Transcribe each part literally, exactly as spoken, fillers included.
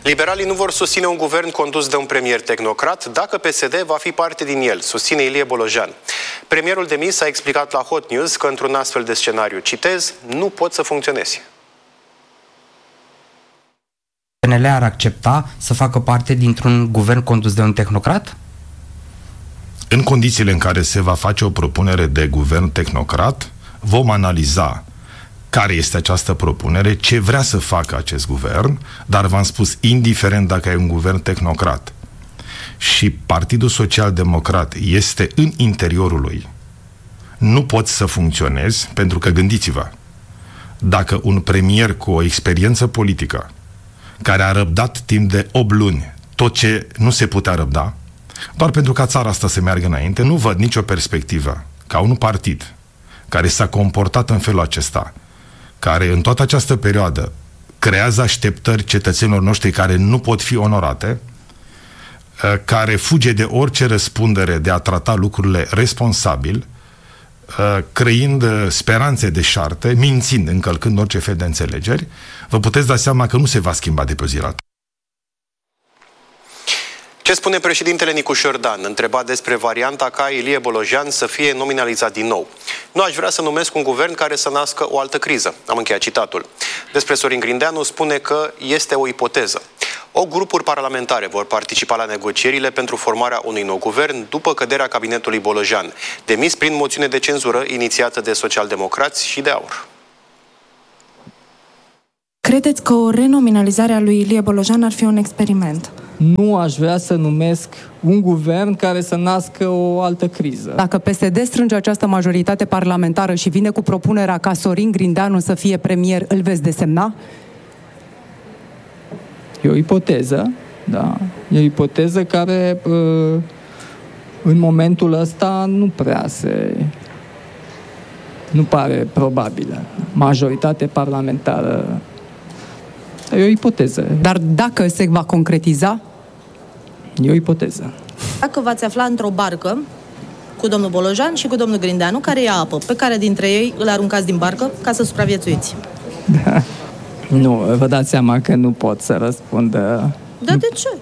Liberalii nu vor susține un guvern condus de un premier tehnocrat dacă P S D va fi parte din el, susține Ilie Bolojan. Premierul demis a explicat la Hot News că într-un astfel de scenariu, citez, nu pot să funcționeze. P N L ar accepta să facă parte dintr-un guvern condus de un tehnocrat? În condițiile în care se va face o propunere de guvern tehnocrat, vom analiza care este această propunere, ce vrea să facă acest guvern, dar v-am spus, indiferent dacă e un guvern tehnocrat și Partidul Social Democrat este în interiorul lui, nu poți să funcționezi, pentru că gândiți-vă, dacă un premier cu o experiență politică, care a răbdat timp de opt luni tot ce nu se putea răbda, doar pentru ca țara asta să meargă înainte, nu văd nicio perspectivă ca un partid care s-a comportat în felul acesta, care în toată această perioadă creează așteptări cetățenilor noștri care nu pot fi onorate, care fuge de orice răspundere de a trata lucrurile responsabil, creând speranțe deșarte, mințind, încălcând orice fel de înțelegeri, vă puteți da seama că nu se va schimba de pe o zi la alta. Ce spune președintele Nicușor Dan, întrebat despre varianta ca Ilie Bolojan să fie nominalizat din nou? Nu aș vrea să numesc un guvern care să nască o altă criză. Am încheiat citatul. Despre Sorin Grindeanu spune că este o ipoteză. O grupuri parlamentare vor participa la negocierile pentru formarea unui nou guvern după căderea cabinetului Bolojan, demis prin moțiune de cenzură inițiată de socialdemocrați și de AUR. Credeți că o renominalizare a lui Ilie Bolojan ar fi un experiment? Nu aș vrea să numesc un guvern care să nască o altă criză. Dacă P S D strânge această majoritate parlamentară și vine cu propunerea ca Sorin Grindeanu să fie premier, îl veți desemna? E o ipoteză, da. E o ipoteză care în momentul ăsta nu prea se... nu pare probabilă. Majoritate parlamentară. E o ipoteză. Dar dacă se va concretiza? E o ipoteză. Dacă v-ați afla într-o barcă cu domnul Bolojan și cu domnul Grindeanu, care ia apă, pe care dintre ei îl aruncați din barcă ca să supraviețuiți? Da. Nu, vă dați seama că nu pot să răspund. Dar de ce?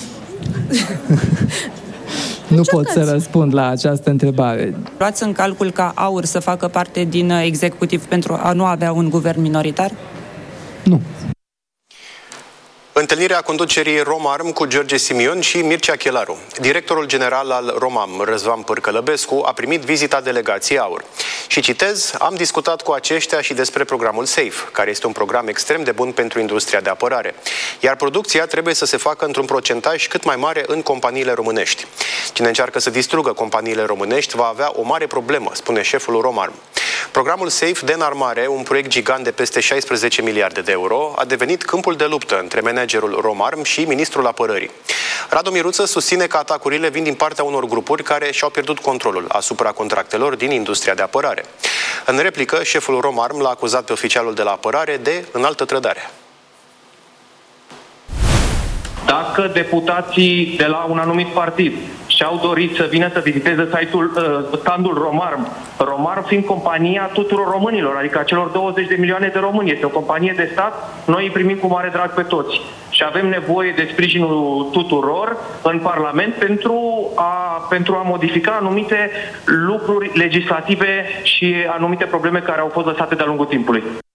Nu pot să răspund la această întrebare. Luați în calcul ca AUR să facă parte din executiv pentru a nu avea un guvern minoritar? Nu. Întâlnirea conducerii Romarm cu George Simion și Mircea Chelaru. Directorul general al Romarm, Răzvan Pârcălăbescu, a primit vizita delegației AUR. Și citez, am discutat cu aceștia și despre programul SAFE, care este un program extrem de bun pentru industria de apărare. Iar producția trebuie să se facă într-un procentaj cât mai mare în companiile românești. Cine încearcă să distrugă companiile românești va avea o mare problemă, spune șeful Romarm. Programul SAFE de înarmare, un proiect gigant de peste șaisprezece miliarde de euro, a devenit câmpul de luptă între managerul Romarm și ministrul apărării. Radu Miruță susține că atacurile vin din partea unor grupuri care și-au pierdut controlul asupra contractelor din industria de apărare. În replică, șeful Romarm l-a acuzat pe oficialul de la apărare de înaltă trădare. Dacă deputații de la un anumit partid și-au dorit să vină să viziteze site-ul, uh, standul Romarm, Romarm fiind compania tuturor românilor, adică a celor douăzeci de milioane de români, este o companie de stat, noi îi primim cu mare drag pe toți. Și avem nevoie de sprijinul tuturor în Parlament pentru a, pentru a modifica anumite lucruri legislative și anumite probleme care au fost lăsate de-a lungul timpului.